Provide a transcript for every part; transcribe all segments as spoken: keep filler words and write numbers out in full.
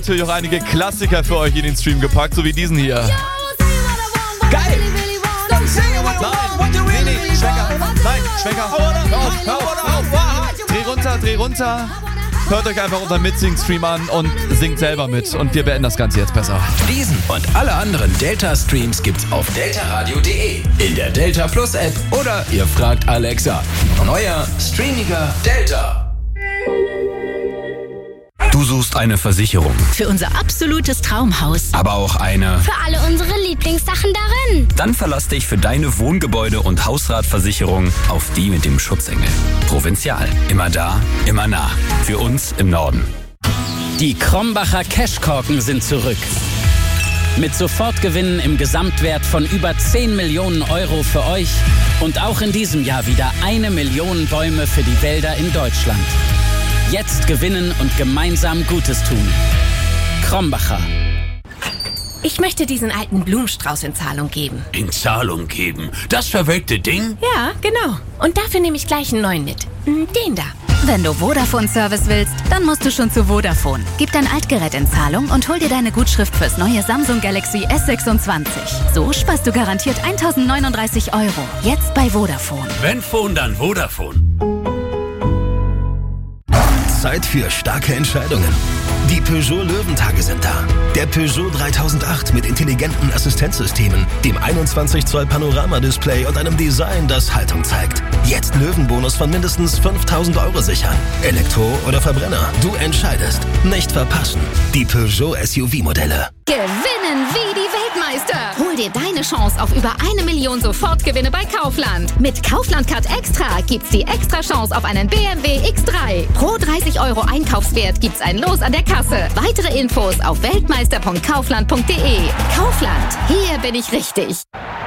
Natürlich auch einige Klassiker für euch in den Stream gepackt, so wie diesen hier. Geil! Nein, nee, nee, Schwenker. Nein, Schwenker. Hör auf, hör auf, hör auf. Dreh runter, dreh runter. Hört euch einfach unseren Mitsing-Stream an und singt selber mit. Und wir beenden das Ganze jetzt besser. Diesen und alle anderen Delta-Streams gibt's auf delta radio punkt de, in der Delta Plus App oder ihr fragt Alexa. Neuer, streamiger Delta. Du suchst eine Versicherung. Für unser absolutes Traumhaus. Aber auch eine... Für alle unsere Lieblingssachen darin. Dann verlass dich für deine Wohngebäude- und Hausratversicherung auf die mit dem Schutzengel. Provinzial. Immer da, immer nah. Für uns im Norden. Die Krombacher Cashkorken sind zurück. Mit Sofortgewinnen im Gesamtwert von über zehn Millionen Euro für euch. Und auch in diesem Jahr wieder eine Million Bäume für die Wälder in Deutschland. Jetzt gewinnen und gemeinsam Gutes tun. Krombacher. Ich möchte diesen alten Blumenstrauß in Zahlung geben. In Zahlung geben? Das verwelkte Ding? Ja, genau. Und dafür nehme ich gleich einen neuen mit. Den da. Wenn du Vodafone-Service willst, dann musst du schon zu Vodafone. Gib dein Altgerät in Zahlung und hol dir deine Gutschrift fürs neue Samsung Galaxy S sechsundzwanzig. So sparst du garantiert tausendneununddreißig Euro. Jetzt bei Vodafone. Wenn Phone, dann Vodafone. Zeit für starke Entscheidungen. Die Peugeot Löwentage sind da. Der Peugeot dreitausendacht mit intelligenten Assistenzsystemen, dem einundzwanzig Zoll Panoramadisplay und einem Design, das Haltung zeigt. Jetzt Löwenbonus von mindestens fünftausend Euro sichern. Elektro oder Verbrenner, du entscheidest. Nicht verpassen. Die Peugeot S U V-Modelle. Gewinnen wie die Weltmeister. Hol dir deine Chance auf über eine Million Sofortgewinne bei Kaufland. Mit Kaufland-Card Extra gibt's die extra Chance auf einen B M W X drei. Pro dreißig Euro Einkaufswert gibt's ein Los an der Kasse. Weitere Infos auf weltmeister punkt kaufland punkt de. Kaufland, hier bin ich richtig.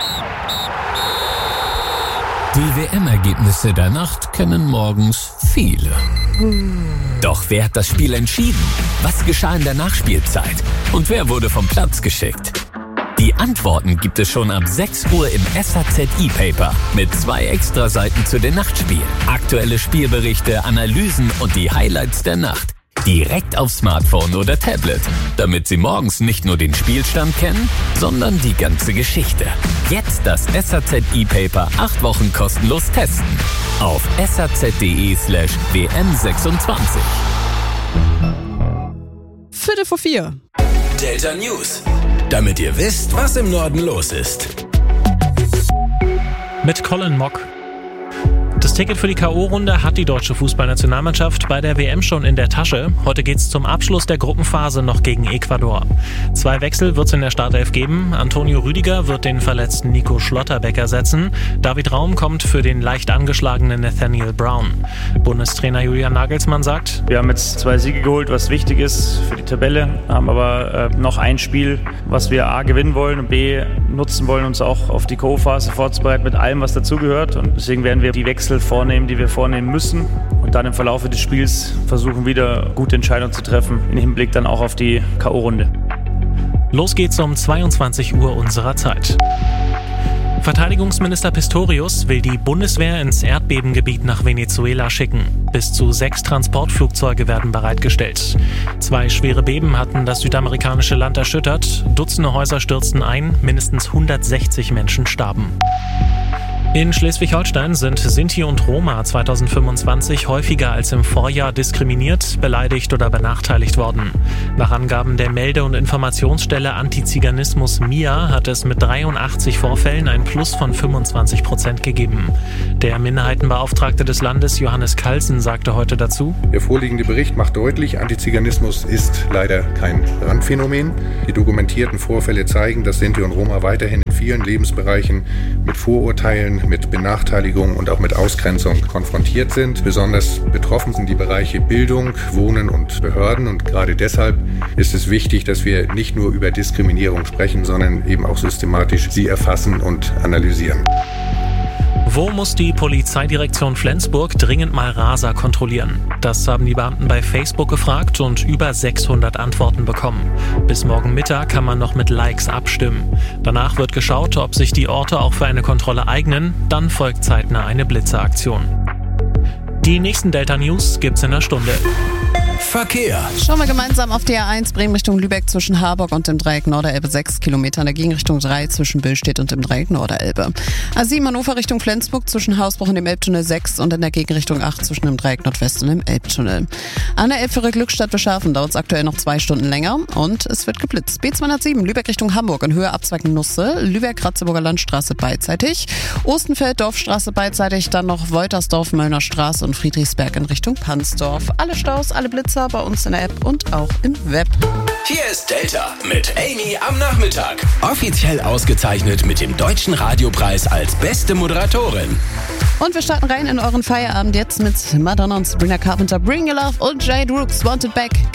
Die W M-Ergebnisse der Nacht kennen morgens viele. Doch wer hat das Spiel entschieden? Was geschah in der Nachspielzeit? Und wer wurde vom Platz geschickt? Die Antworten gibt es schon ab sechs Uhr im S A Z E-Paper mit zwei Extraseiten zu den Nachtspielen. Aktuelle Spielberichte, Analysen und die Highlights der Nacht. Direkt auf Smartphone oder Tablet, damit Sie morgens nicht nur den Spielstand kennen, sondern die ganze Geschichte. Jetzt das S A Z E-Paper acht Wochen kostenlos testen. Auf saz.de slash WM sechsundzwanzig. Viertel vor vier. Delta News. Damit ihr wisst, was im Norden los ist. Mit Colin Mock. Das Ticket für die K O-Runde hat die deutsche Fußballnationalmannschaft bei der W M schon in der Tasche. Heute geht's zum Abschluss der Gruppenphase noch gegen Ecuador. Zwei Wechsel wird's in der Startelf geben. Antonio Rüdiger wird den verletzten Nico Schlotterbeck ersetzen. David Raum kommt für den leicht angeschlagenen Nathaniel Brown. Bundestrainer Julian Nagelsmann sagt: Wir haben jetzt zwei Siege geholt, was wichtig ist für die Tabelle, haben aber äh, noch ein Spiel, was wir A gewinnen wollen und B nutzen wollen, uns auch auf die K O-Phase vorzubereiten mit allem, was dazugehört. Und deswegen werden wir die Wechsel vornehmen, die wir vornehmen müssen und dann im Verlauf des Spiels versuchen, wieder gute Entscheidungen zu treffen, im Hinblick dann auch auf die K O-Runde. Los geht's um zweiundzwanzig Uhr unserer Zeit. Verteidigungsminister Pistorius will die Bundeswehr ins Erdbebengebiet nach Venezuela schicken. Bis zu sechs Transportflugzeuge werden bereitgestellt. Zwei schwere Beben hatten das südamerikanische Land erschüttert. Dutzende Häuser stürzten ein, mindestens hundertsechzig Menschen starben. In Schleswig-Holstein sind Sinti und Roma zweitausendfünfundzwanzig häufiger als im Vorjahr diskriminiert, beleidigt oder benachteiligt worden. Nach Angaben der Melde- und Informationsstelle Antiziganismus M I A hat es mit dreiundachtzig Vorfällen ein Plus von fünfundzwanzig Prozent gegeben. Der Minderheitenbeauftragte des Landes Johannes Kalsen sagte heute dazu: Der vorliegende Bericht macht deutlich, Antiziganismus ist leider kein Randphänomen. Die dokumentierten Vorfälle zeigen, dass Sinti und Roma weiterhin in vielen Lebensbereichen mit Vorurteilen, mit Benachteiligung und auch mit Ausgrenzung konfrontiert sind. Besonders betroffen sind die Bereiche Bildung, Wohnen und Behörden. Und gerade deshalb ist es wichtig, dass wir nicht nur über Diskriminierung sprechen, sondern eben auch systematisch sie erfassen und analysieren. Wo muss die Polizeidirektion Flensburg dringend mal Raser kontrollieren? Das haben die Beamten bei Facebook gefragt und über sechshundert Antworten bekommen. Bis morgen Mittag kann man noch mit Likes abstimmen. Danach wird geschaut, ob sich die Orte auch für eine Kontrolle eignen. Dann folgt zeitnah eine Blitzeraktion. Die nächsten Delta News gibt's in einer Stunde. Verkehr. Schauen wir gemeinsam auf die A eins Bremen Richtung Lübeck zwischen Harburg und dem Dreieck Norderelbe sechs Kilometer, in der Gegenrichtung drei zwischen Billstedt und dem Dreieck Norderelbe. A sieben Hannover Richtung Flensburg zwischen Hausbruch und dem Elbtunnel sechs und in der Gegenrichtung acht zwischen dem Dreieck Nordwest und dem Elbtunnel. An der Elbführer Glückstadt Beschafen dauert es aktuell noch zwei Stunden länger und es wird geblitzt. B zweihundertsieben Lübeck Richtung Hamburg in Höhe Abzweig Nusse, Lübeck-Ratzeburger Landstraße beidseitig, Ostenfeld Dorfstraße beidseitig, dann noch Woltersdorf Möllner Straße und Friedrichsberg in Richtung Pansdorf. Alle Staus, alle Blitzer bei uns in der App und auch im Web. Hier ist Delta mit Amy am Nachmittag. Offiziell ausgezeichnet mit dem Deutschen Radiopreis als beste Moderatorin. Und wir starten rein in euren Feierabend jetzt mit Madonna und Sabrina Carpenter, Bring Your Love und Jade Rooks, Wanted Back.